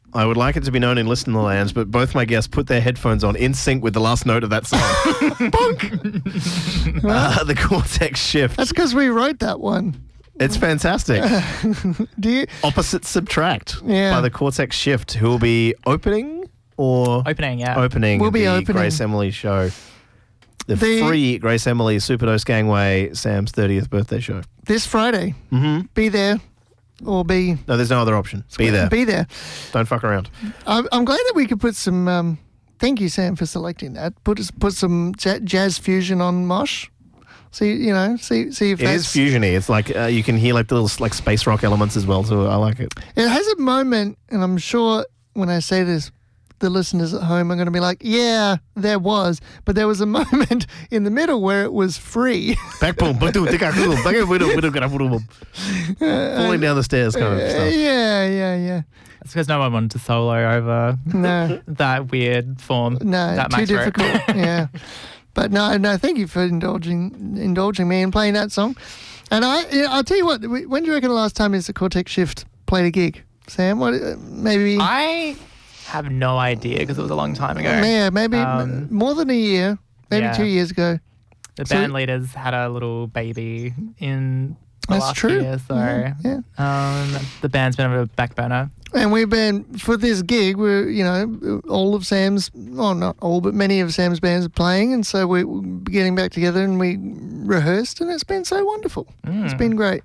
I would like it to be known in listener lands, but both my guests put their headphones on in sync with the last note of that song. Bonk! The Cortex Shift. That's because we wrote that one. It's fantastic. Opposite Subtract by the Cortex Shift, who will be opening yeah. Opening We'll be the opening. Grace Emily show. The free Grace Emily Superdose Gangway Sam's 30th birthday show. This Friday. Mm-hmm. Be there or be... No, there's no other option. Be there. Be there. Don't fuck around. I'm glad that we could put some... thank you, Sam, for selecting that. Put some jazz fusion on Mosh. See if It is fusiony. It's like you can hear like the little like space rock elements as well, so I like it. It has a moment, and I'm sure when I say this, the listeners at home are going to be like, yeah, there was. But there was a moment in the middle where it was free. Falling down the stairs kind of stuff. Yeah. It's because no one wanted to solo over that weird form. No, that too Max wrote. difficult. Yeah. But no, thank you for indulging me and playing that song. And I'll tell you what, when do you reckon the last time is the Cortex Shift played a gig? Sam, what, maybe... I have no idea because it was a long time ago. Yeah, maybe more than a year, maybe 2 years ago. The band leaders had a little baby in the last true. year, so the band's been on a back burner. And we've been, for this gig, all of Sam's, not all, but many of Sam's bands are playing, and so we're getting back together and we rehearsed, and it's been so wonderful. It's been great.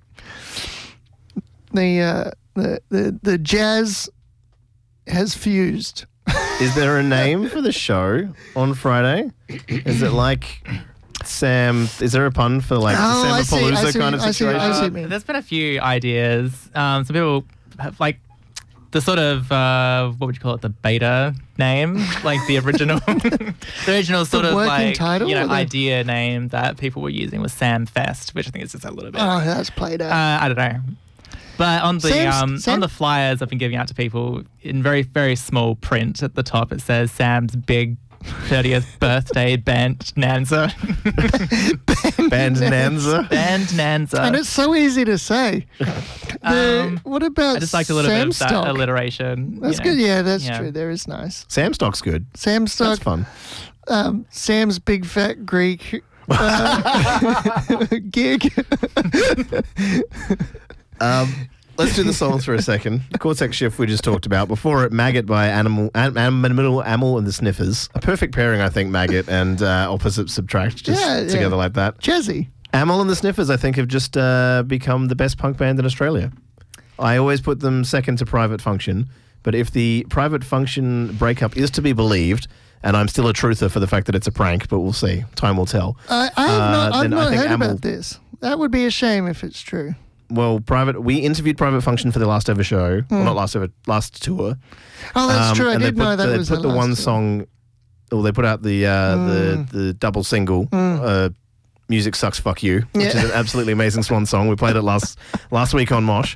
The jazz has fused. Is there a name for the show on Friday? Is it like Sam? Is there a pun for like Sam-a-palooza kind of situation? There's been a few ideas. Some people have like the sort of what would you call it? The beta name, like the original, the original sort of like title, idea name that people were using was Sam Fest, which I think is just a little bit. Oh, that's played out. I don't know. But on the flyers I've been giving out to people in very, very small print at the top, it says Sam's big 30th birthday Bandnanza. Bandnanza. Bandnanza. And it's so easy to say. What about I just like a little bit of that Samstock? alliteration. That's good. Yeah, that's true. There is nice. Samstock's good. Samstock. That's fun. Sam's Big Fat Greek gig. Let's do the songs for a second. Cortex Shift we just talked about. Before it, Maggot by Amel and the Sniffers. A perfect pairing, I think, Maggot and Opposite Subtract, just together like that. Jazzy. Amel and the Sniffers, I think, have just become the best punk band in Australia. I always put them second to Private Function, but if the Private Function breakup is to be believed, and I'm still a truther for the fact that it's a prank, but we'll see. Time will tell. I've not heard about this. That would be a shame if it's true. Well, we interviewed Private Function for their last ever show. Well, not last ever, last tour. Oh, that's true. I did know that was They put the one song, or they put out the double single, Music Sucks, Fuck You, which is an absolutely amazing swan song. We played it last week on Mosh.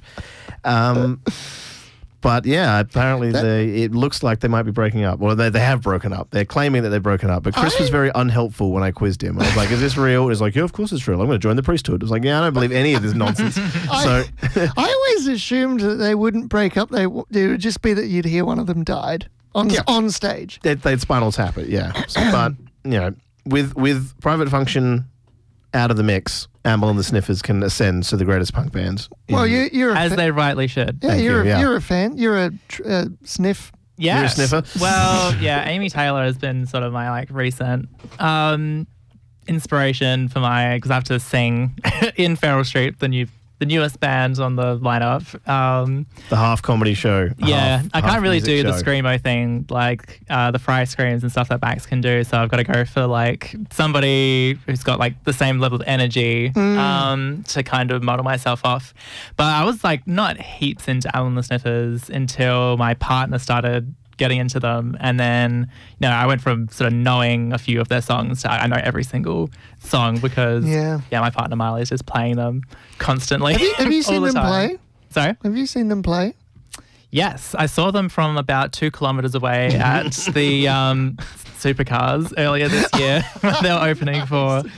But yeah, apparently it looks like they might be breaking up. Well, they have broken up. They're claiming that they've broken up. But Chris was very unhelpful when I quizzed him. I was like, is this real? He's like, yeah, of course it's real. I'm going to join the priesthood. I was like, yeah, I don't believe any of this nonsense. I always assumed that they wouldn't break up. It would just be that you'd hear one of them died on stage. They'd Spinal Tap it, yeah. But, with Private Function out of the mix, Amel and the Sniffers can ascend to the greatest punk bands. Well, you're a as they rightly should. Yeah, you're a fan. You're a sniff. Yeah. You're a sniffer? Well, yeah, Amy Taylor has been sort of my recent inspiration for because I have to sing in Feral Street, the newest band on the lineup. The half comedy show. Yeah, I can't really do the show. screamo thing like the fry screams and stuff that Max can do. So I've got to go for like somebody who's got like the same level of energy to kind of model myself off. But I was like not heaps into Alan the Sniffers until my partner started getting into them, and then I went from sort of knowing a few of their songs to I know every single song because my partner Miley is just playing them constantly. Have you seen them play? Sorry? Have you seen them play? Yes, I saw them from about 2 kilometers away at the Supercars earlier this year. They were opening for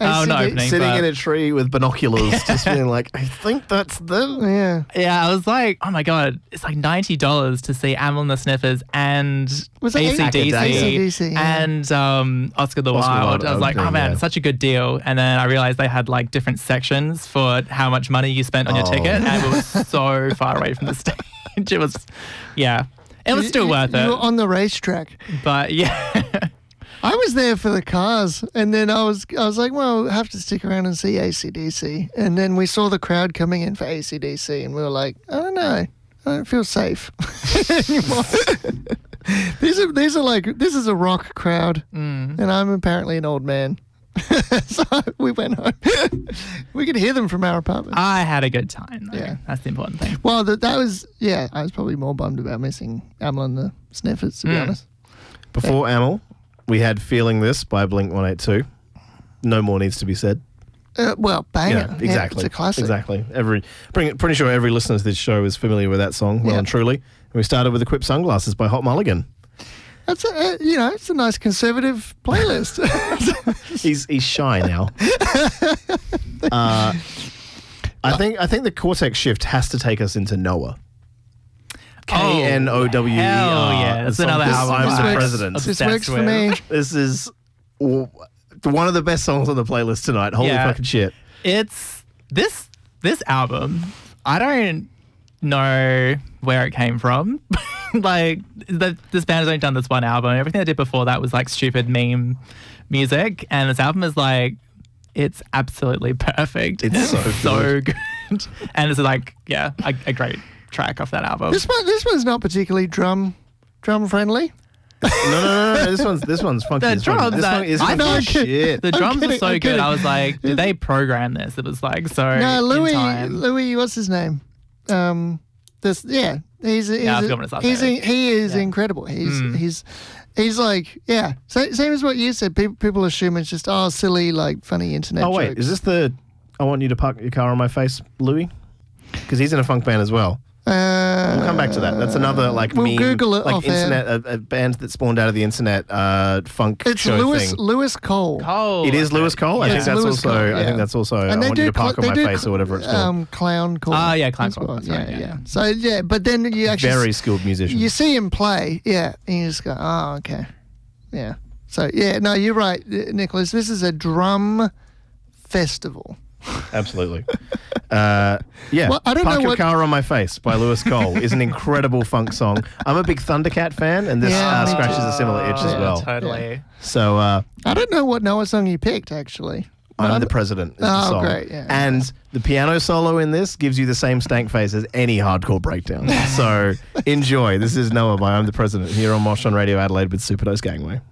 Oh, not opening. Sitting but- in a tree with binoculars, just being like, I think that's them. Yeah. Yeah, I was like, oh my God, it's like $90 to see Amyl and the Sniffers and Was it AC/DC AC/DC, yeah. and Oscar the Oscar the Wild. Wild I was like, oh opening, man, yeah. such a good deal. And then I realized they had like different sections for how much money you spent on your Oh. ticket. And it was so far away from the stage. It was, yeah, it was still worth You were it. on the racetrack. But yeah. I was there for the cars, and then I was like, well, we'll have to stick around and see AC/DC. And then we saw the crowd coming in for AC/DC, and we were like, I don't know, I don't feel safe anymore. These are like, this is a rock crowd, and I'm apparently an old man. So we went home. We could hear them from our apartment. I had a good time. Though. Yeah. That's the important thing. Well, that was, yeah, I was probably more bummed about missing Amyl and the Sniffers, to be honest. Before Amyl, we had Feeling This by Blink-182. No more needs to be said. Well, banger. Yeah, exactly. It's a classic. Exactly. Pretty sure every listener to this show is familiar with that song, well Yeah. and truly. And we started with Equip Sunglasses by Hot Mulligan. That's it's a nice conservative playlist. He's shy now. I think the Cortex shift has to take us into Noah. K-N-O-W-E-R. Hell yeah. That's The song another is album. I'm the works- President. This Obsessed works for with. me. This is one of the best songs on the playlist tonight. Holy Yeah. fucking shit. It's this album. I don't know where it came from. Like this band has only done this one album. Everything they did before that was like stupid meme music, and this album is like it's absolutely perfect. It's so so good, and it's like a great track off that album. This one's not particularly drum friendly. No. This one's funky. The This one- drums this are- one is I funky know. as shit. The drums kidding, are so I'm good. kidding. I was like, did they program this? It was like so. No, in time. Louis, what's his name? He's Yeah, I forgot what his last name is. he is Yeah. incredible. He's like, yeah. Same as what you said. People assume it's just silly, like funny internet. Oh wait, jokes. is this the I want you to park your car on my face, Louis? Because he's in a funk band as well. We'll come back to that. That's another like we'll meme, Google it like off air. internet, a band that spawned out of the internet funk It's show thing. Lewis Cole. Cole. It is okay. Lewis Cole. I Yeah. think It's that's Lewis also. Cole, I yeah. think that's also. I want you to park on my face or whatever it's called. Clown Call. Ah, yeah, Clown as Call. well. That's Yeah, right, yeah. yeah. So yeah, but then you actually Very skilled musician. you see him play, yeah, and you just go, oh, okay, yeah. So yeah, no, you're right, Nicholas. This is a drum festival. Absolutely. Yeah. Well, I don't Park know Your what- Car on My Face by Lewis Cole is an incredible funk song. I'm a big Thundercat fan, and this Yeah, me scratches too. a similar itch as Yeah, well. Totally. So I don't know what Noah song you picked actually. I'm the President is the Oh, song. great, yeah. And the piano solo in this gives you the same stank face as any hardcore breakdown. So enjoy. This is Noah by I'm the President here on Mosh on Radio Adelaide with Superdose Gangway.